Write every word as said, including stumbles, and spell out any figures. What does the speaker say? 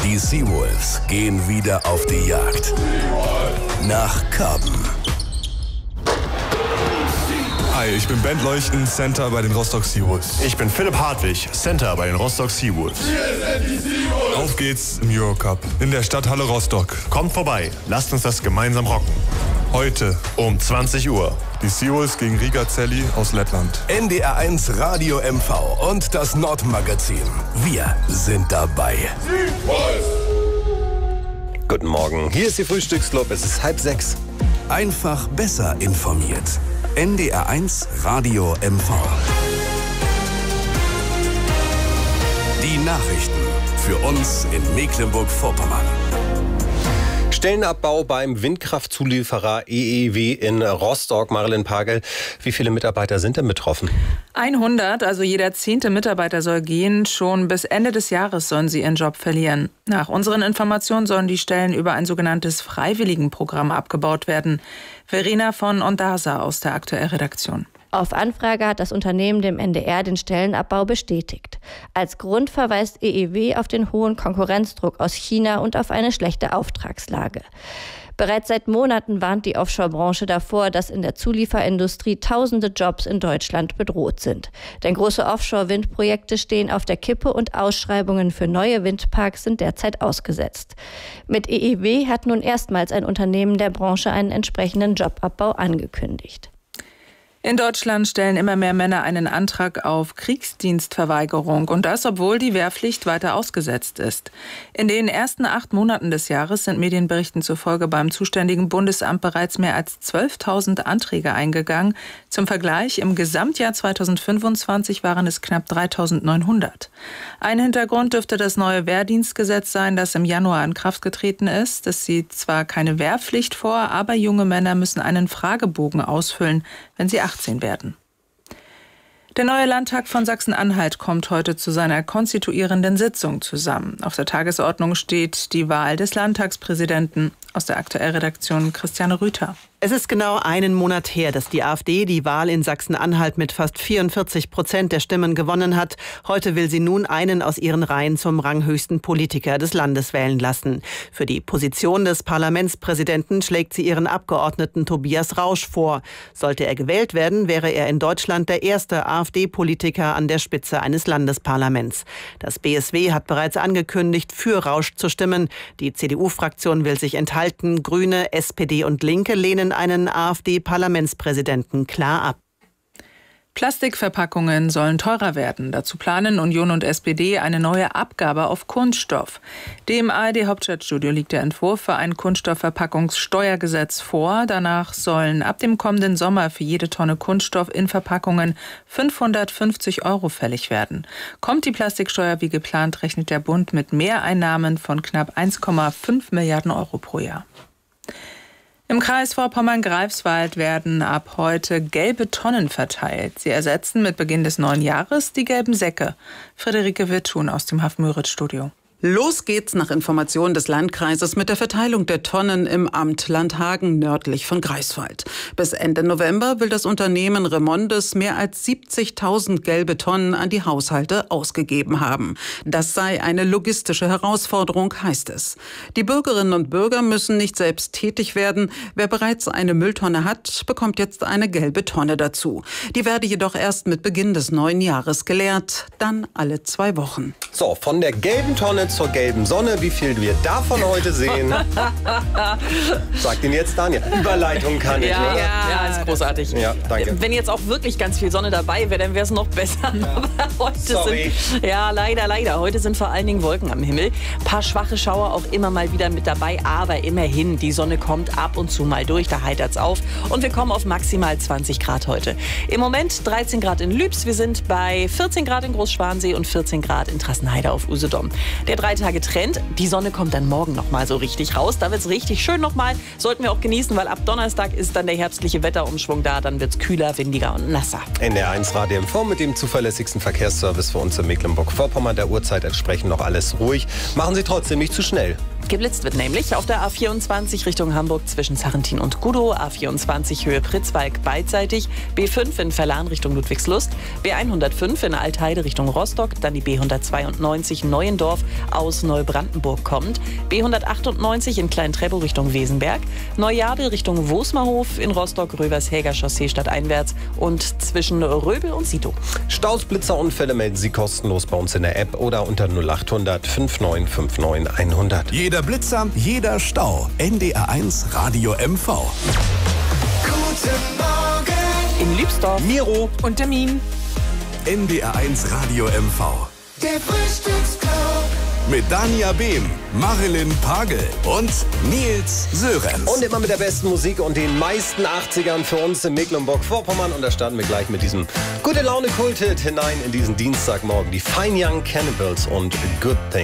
Die Seawolves gehen wieder auf die Jagd. Nach Karben. Hi, ich bin Bent Leuchten, Center bei den Rostock Seawolves. Ich bin Philipp Hartwig, Center bei den Rostock Seawolves. Wir sind die Seawolves. Auf geht's im Eurocup in der Stadthalle Rostock. Kommt vorbei, lasst uns das gemeinsam rocken. Heute um zwanzig Uhr. Die Seawolves gegen Riga Celli aus Lettland. N D R eins Radio M V und das Nordmagazin. Wir sind dabei. Seawolves. Guten Morgen, hier ist die Frühstücksclub, es ist halb sechs. Einfach besser informiert. N D R eins Radio M V. Die Nachrichten für uns in Mecklenburg-Vorpommern. Stellenabbau beim Windkraftzulieferer E E W in Rostock. Marilyn Pagel, wie viele Mitarbeiter sind denn betroffen? hundert, also jeder zehnte Mitarbeiter soll gehen. Schon bis Ende des Jahres sollen sie ihren Job verlieren. Nach unseren Informationen sollen die Stellen über ein sogenanntes Freiwilligenprogramm abgebaut werden. Verena von Ondasa aus der Aktuell-Redaktion. Auf Anfrage hat das Unternehmen dem N D R den Stellenabbau bestätigt. Als Grund verweist E E W auf den hohen Konkurrenzdruck aus China und auf eine schlechte Auftragslage. Bereits seit Monaten warnt die Offshore-Branche davor, dass in der Zulieferindustrie tausende Jobs in Deutschland bedroht sind. Denn große Offshore-Windprojekte stehen auf der Kippe und Ausschreibungen für neue Windparks sind derzeit ausgesetzt. Mit E E W hat nun erstmals ein Unternehmen der Branche einen entsprechenden Jobabbau angekündigt. In Deutschland stellen immer mehr Männer einen Antrag auf Kriegsdienstverweigerung und das, obwohl die Wehrpflicht weiter ausgesetzt ist. In den ersten acht Monaten des Jahres sind Medienberichten zufolge beim zuständigen Bundesamt bereits mehr als zwölftausend Anträge eingegangen. Zum Vergleich, im Gesamtjahr zweitausendfünfundzwanzig waren es knapp dreitausendneunhundert. Ein Hintergrund dürfte das neue Wehrdienstgesetz sein, das im Januar in Kraft getreten ist. Es sieht zwar keine Wehrpflicht vor, aber junge Männer müssen einen Fragebogen ausfüllen, wenn sie achtzehn werden. Der neue Landtag von Sachsen-Anhalt kommt heute zu seiner konstituierenden Sitzung zusammen. Auf der Tagesordnung steht die Wahl des Landtagspräsidenten. Aus der Aktuell-Redaktion Christiane Rüther. Es ist genau einen Monat her, dass die AfD die Wahl in Sachsen-Anhalt mit fast vierundvierzig Prozent der Stimmen gewonnen hat. Heute will sie nun einen aus ihren Reihen zum ranghöchsten Politiker des Landes wählen lassen. Für die Position des Parlamentspräsidenten schlägt sie ihren Abgeordneten Tobias Rausch vor. Sollte er gewählt werden, wäre er in Deutschland der erste AfD-Politiker an der Spitze eines Landesparlaments. Das B S W hat bereits angekündigt, für Rausch zu stimmen. Die C D U-Fraktion will sich enthalten. Grüne, S P D und Linke lehnen einen AfD-Parlamentspräsidenten klar ab. Plastikverpackungen sollen teurer werden. Dazu planen Union und S P D eine neue Abgabe auf Kunststoff. Dem A R D-Hauptstadtstudio liegt der Entwurf für ein Kunststoffverpackungssteuergesetz vor. Danach sollen ab dem kommenden Sommer für jede Tonne Kunststoff in Verpackungen fünfhundertfünfzig Euro fällig werden. Kommt die Plastiksteuer wie geplant, rechnet der Bund mit Mehreinnahmen von knapp eins Komma fünf Milliarden Euro pro Jahr. Im Kreis Vorpommern-Greifswald werden ab heute gelbe Tonnen verteilt. Sie ersetzen mit Beginn des neuen Jahres die gelben Säcke. Friederike Wittun aus dem Haff-Müritz-Studio. Los geht's nach Informationen des Landkreises mit der Verteilung der Tonnen im Amt Landhagen nördlich von Greifswald. Bis Ende November will das Unternehmen Remondes mehr als siebzigtausend gelbe Tonnen an die Haushalte ausgegeben haben. Das sei eine logistische Herausforderung, heißt es. Die Bürgerinnen und Bürger müssen nicht selbst tätig werden. Wer bereits eine Mülltonne hat, bekommt jetzt eine gelbe Tonne dazu. Die werde jedoch erst mit Beginn des neuen Jahres geleert, dann alle zwei Wochen. So, von der gelben Tonne zur gelben Sonne. Wie viel wir davon heute sehen, sagt Ihnen jetzt Daniel. Überleitung kann ich, ja, oder? Ja, ja, ist großartig. Ja, danke. Wenn jetzt auch wirklich ganz viel Sonne dabei wäre, dann wäre es noch besser. Aber heute Sorry. sind, ja, leider, leider. Heute sind vor allen Dingen Wolken am Himmel. Ein paar schwache Schauer auch immer mal wieder mit dabei. Aber immerhin, die Sonne kommt ab und zu mal durch. Da heitert es auf. Und wir kommen auf maximal zwanzig Grad heute. Im Moment dreizehn Grad in Lübs. Wir sind bei vierzehn Grad in Großschwansee und vierzehn Grad in Trassenheide auf Usedom. Der drei Tage Trend. Die Sonne kommt dann morgen noch mal so richtig raus. Da wird es richtig schön noch mal. Sollten wir auch genießen, weil ab Donnerstag ist dann der herbstliche Wetterumschwung da. Dann wird es kühler, windiger und nasser. N D R eins Radio M V mit dem zuverlässigsten Verkehrsservice für uns in Mecklenburg-Vorpommern. Der Uhrzeit entsprechend noch alles ruhig. Machen Sie trotzdem nicht zu schnell. Geblitzt wird nämlich auf der A vierundzwanzig Richtung Hamburg zwischen Sarrentin und Gudow, A vierundzwanzig Höhe Pritzwalk beidseitig, B fünf in Verlan Richtung Ludwigslust, B hundertfünf in Altheide Richtung Rostock, dann die B hundertzweiundneunzig Neuendorf aus Neubrandenburg kommt, B hundertachtundneunzig in Kleintrebel Richtung Wesenberg, Neujabel Richtung Wosmerhof, in Rostock Rövershäger Chaussee stadteinwärts und zwischen Röbel und Sito. Staus, Blitzer, Unfälle melden Sie kostenlos bei uns in der App oder unter null achthundert fünfundneunzig fünfundneunzig hundert. Jeder Blitzer, jeder Stau. N D R eins Radio M V. Guten Morgen In Lübsdorf Miro Und Termin. N D R eins Radio M V. der Frühstücksclub. Mit Dania Behm, Marilyn Pagel und Nils Sörenz. und immer mit der besten Musik und den meisten achtzigern für uns in Mecklenburg-Vorpommern. Und da starten wir gleich mit diesem gute Laune Kulthit hinein in diesen Dienstagmorgen. Die Fine Young Cannibals und Good Thing.